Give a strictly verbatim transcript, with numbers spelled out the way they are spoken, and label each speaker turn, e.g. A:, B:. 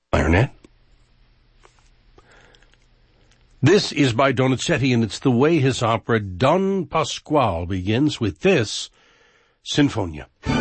A: clarinet. This is by Donizetti, and it's the way his opera Don Pasquale begins with this Sinfonia.